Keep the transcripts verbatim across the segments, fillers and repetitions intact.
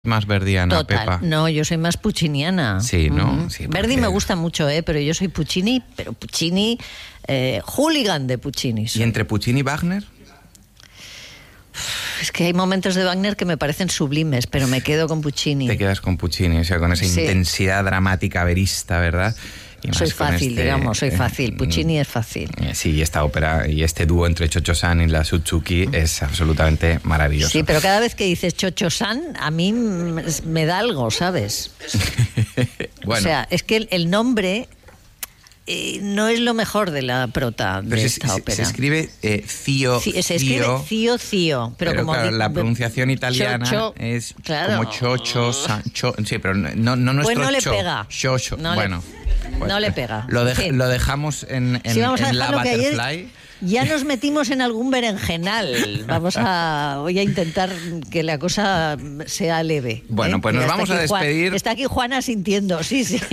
más verdiana, Total. Pepa. No, yo soy más pucciniana. Sí, ¿no? Mm. Sí, porque... Verdi me gusta mucho, ¿eh? Pero yo soy Puccini, pero Puccini, eh, hooligan de Puccini. Soy. ¿Y entre Puccini y Wagner? Es que hay momentos de Wagner que me parecen sublimes, pero me quedo con Puccini. Te quedas con Puccini, o sea, con esa sí. intensidad dramática verista, ¿verdad? Y soy fácil, este, digamos, soy fácil. Puccini eh, es fácil. Sí, y esta ópera y este dúo entre Cho-Cho-San y la Suzuki mm. es absolutamente maravilloso. Sí, pero cada vez que dices Cho-Cho-San, a mí me da algo, ¿sabes? Bueno. O sea, es que el, el nombre eh, no es lo mejor de la prota de pero esta se, ópera. Se escribe eh, Cío, sí, Se escribe Cío, Cío. Pero, pero como claro, di, la pronunciación italiana cho, cho, es claro. como Cho-Cho-San. Cho, sí, pero no, no nuestro pues no le cho, pega. Cho, cho. No bueno. Le... Pues, no le pega. Lo, de, sí. lo dejamos en, en, sí, vamos a en la Butterfly. Ayer ya nos metimos en algún berenjenal. Vamos a voy a intentar que la cosa sea leve. Bueno, ¿eh? pues nos vamos a despedir. Juan, está aquí Juana sintiendo, sí, sí.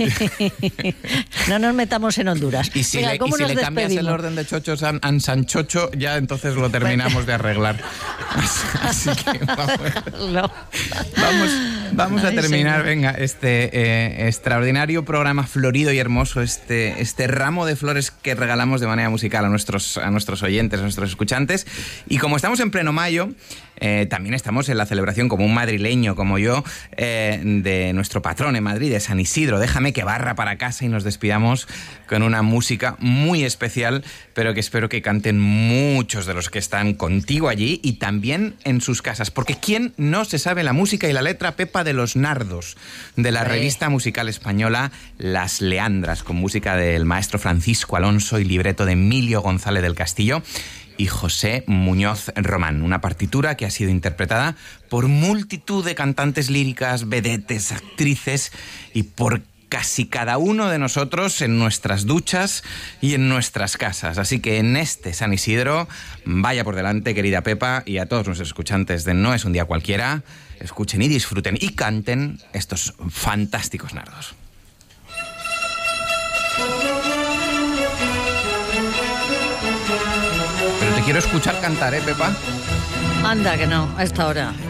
No nos metamos en Honduras. Y si Venga, le, ¿cómo y si nos le cambias el orden de Chocho San a San Chocho, ya entonces lo terminamos de arreglar. Así que vamos, no. vamos, vamos Ay, a terminar, señor. venga, este eh, extraordinario programa florido y hermoso, este, este ramo de flores que regalamos de manera musical a nuestros, a nuestros oyentes, a nuestros escuchantes. Y como estamos en pleno mayo, eh, también estamos en la celebración, como un madrileño como yo, eh, de nuestro patrón en Madrid, de San Isidro. Déjame que barra para casa y nos despidamos con una música muy especial, pero que espero que canten muchos de los que están contigo allí y también en sus casas. Porque ¿quién no se sabe la música y la letra, Pepa, de Los Nardos, de la revista musical española Las Leandras, con música del maestro Francisco Alonso y libreto de Emilio González del Castillo y José Muñoz Román? Una partitura que ha sido interpretada por multitud de cantantes líricas, vedetes, actrices y por casi cada uno de nosotros en nuestras duchas y en nuestras casas. Así que en este San Isidro, vaya por delante, querida Pepa, y a todos nuestros escuchantes de No es un día cualquiera, escuchen y disfruten y canten estos fantásticos nardos. Pero te quiero escuchar cantar, ¿eh, Pepa? Anda, que no, a esta hora.